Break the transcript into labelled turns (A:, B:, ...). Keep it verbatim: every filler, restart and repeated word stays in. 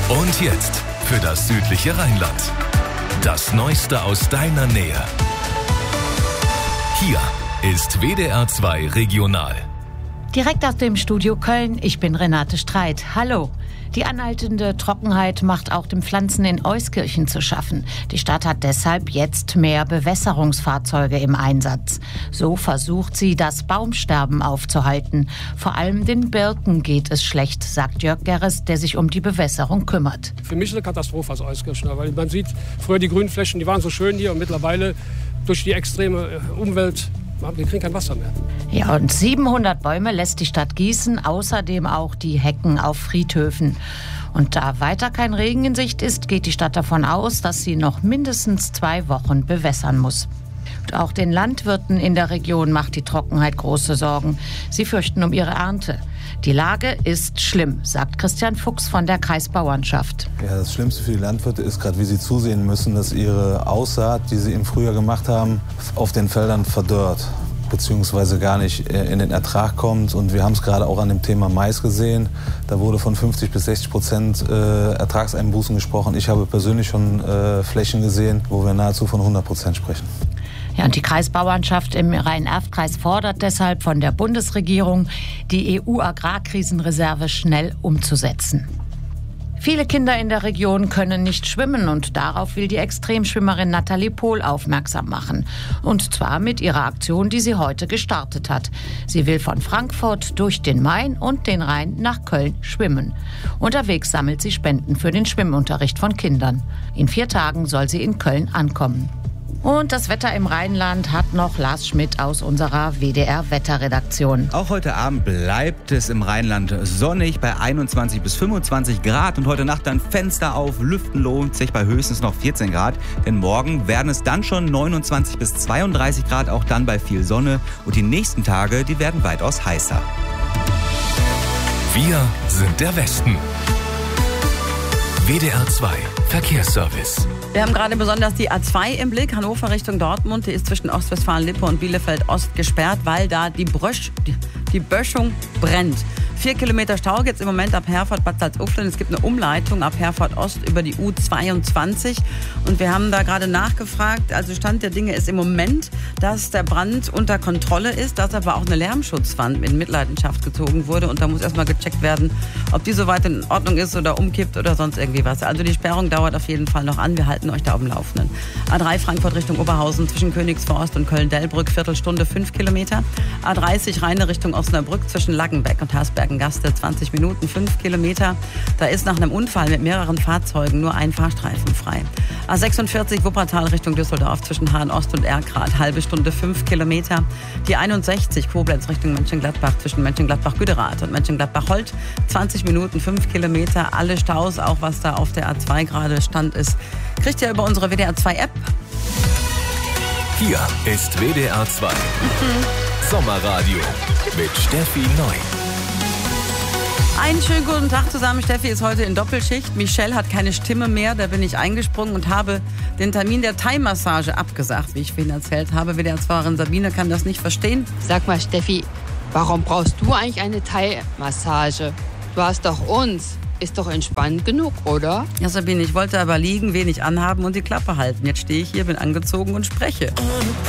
A: Und jetzt für das südliche Rheinland. Das Neueste aus deiner Nähe. Hier ist W D R zwei Regional.
B: Direkt aus dem Studio Köln, ich bin Renate Streit. Hallo. Die anhaltende Trockenheit macht auch den Pflanzen in Euskirchen zu schaffen. Die Stadt hat deshalb jetzt mehr Bewässerungsfahrzeuge im Einsatz. So versucht sie, das Baumsterben aufzuhalten. Vor allem den Birken geht es schlecht, sagt Jörg Gerres, der sich um die Bewässerung kümmert.
C: Für mich ist eine Katastrophe als Euskirchener, weil man sieht, früher die Grünflächen, die waren so schön hier und mittlerweile durch die extreme Umwelt, wir kriegen kein Wasser mehr.
B: Ja, und siebenhundert Bäume lässt die Stadt gießen, außerdem auch die Hecken auf Friedhöfen. Und da weiter kein Regen in Sicht ist, geht die Stadt davon aus, dass sie noch mindestens zwei Wochen bewässern muss. Und auch den Landwirten in der Region macht die Trockenheit große Sorgen. Sie fürchten um ihre Ernte. Die Lage ist schlimm, sagt Christian Fuchs von der Kreisbauernschaft.
D: Ja, das Schlimmste für die Landwirte ist gerade, wie sie zusehen müssen, dass ihre Aussaat, die sie im Frühjahr gemacht haben, auf den Feldern verdorrt, beziehungsweise gar nicht in den Ertrag kommt. Und wir haben es gerade auch an dem Thema Mais gesehen. Da wurde von fünfzig bis sechzig Prozent äh, Ertragseinbußen gesprochen. Ich habe persönlich schon äh, Flächen gesehen, wo wir nahezu von hundert Prozent sprechen.
B: Ja, und die Kreisbauernschaft im Rhein-Erft-Kreis fordert deshalb von der Bundesregierung, die E U-Agrarkrisenreserve schnell umzusetzen. Viele Kinder in der Region können nicht schwimmen und darauf will die Extremschwimmerin Nathalie Pohl aufmerksam machen. Und zwar mit ihrer Aktion, die sie heute gestartet hat. Sie will von Frankfurt durch den Main und den Rhein nach Köln schwimmen. Unterwegs sammelt sie Spenden für den Schwimmunterricht von Kindern. In vier Tagen soll sie in Köln ankommen. Und das Wetter im Rheinland hat noch Lars Schmidt aus unserer W D R-Wetterredaktion.
E: Auch heute Abend bleibt es im Rheinland sonnig bei einundzwanzig bis fünfundzwanzig Grad. Und heute Nacht dann Fenster auf, lüften lohnt sich bei höchstens noch vierzehn Grad. Denn morgen werden es dann schon neunundzwanzig bis zweiunddreißig Grad, auch dann bei viel Sonne. Und die nächsten Tage, die werden weitaus heißer.
A: Wir sind der Westen. W D R zwei Verkehrsservice.
F: Wir haben gerade besonders die A zwei im Blick, Hannover Richtung Dortmund. Die ist zwischen Ostwestfalen-Lippe und Bielefeld-Ost gesperrt, weil da die, Brösch, die, die Böschung brennt. Vier Kilometer Stau gibt es im Moment ab Herford, Bad Salzuflen. Es gibt eine Umleitung ab Herford Ost über die U zweiundzwanzig. Und wir haben da gerade nachgefragt, also Stand der Dinge ist im Moment, dass der Brand unter Kontrolle ist, dass aber auch eine Lärmschutzwand in Mitleidenschaft gezogen wurde. Und da muss erstmal gecheckt werden, ob die soweit in Ordnung ist oder umkippt oder sonst irgendwie was. Also die Sperrung dauert auf jeden Fall noch an. Wir halten euch da auf dem Laufenden. A drei Frankfurt Richtung Oberhausen zwischen Königsforst und Köln-Dellbrück, Viertelstunde, fünf Kilometer. A dreißig Rheine Richtung Osnabrück zwischen Laggenbeck und Hersbergen-Gaste, zwanzig Minuten, fünf Kilometer. Da ist nach einem Unfall mit mehreren Fahrzeugen nur ein Fahrstreifen frei. A sechsundvierzig Wuppertal Richtung Düsseldorf zwischen Hahn-Ost und Erkrath, halbe Stunde, fünf Kilometer. Die einundsechzig Koblenz Richtung Mönchengladbach zwischen Mönchengladbach-Güderath und Mönchengladbach-Holt, zwanzig Minuten, fünf Kilometer. Alle Staus, auch was da auf der A zwei gerade Stand ist, kriegt ihr über unsere W D R zwei App.
A: Hier ist W D R zwei mhm. Sommerradio mit Steffi Neu.
F: Einen schönen guten Tag zusammen. Steffi ist heute in Doppelschicht. Michelle hat keine Stimme mehr. Da bin ich eingesprungen und habe den Termin der Thai-Massage abgesagt, wie ich vorhin erzählt habe. W D R-Fahrerin Sabine kann das nicht verstehen.
G: Sag mal, Steffi, warum brauchst du eigentlich eine Thai-Massage? Du hast doch uns. Ist doch entspannt genug, oder?
F: Ja, Sabine, ich wollte aber liegen, wenig anhaben und die Klappe halten. Jetzt stehe ich hier, bin angezogen und spreche.